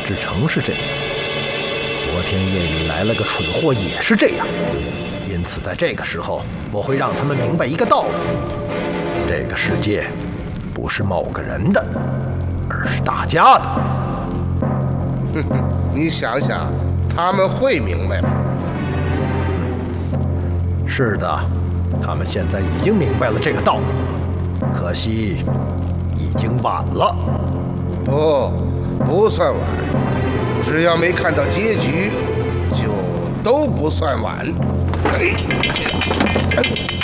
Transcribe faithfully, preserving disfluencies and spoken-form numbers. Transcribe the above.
之城是这样，昨天夜里来了个蠢货也是这样。因此，在这个时候，我会让他们明白一个道理：这个世界不是某个人的，而是大家的。 哼哼，你想想，他们会明白吗？ 是的，他们现在已经明白了这个道理，可惜已经晚了。 不，不算晚，只要没看到结局，就都不算晚。哎哎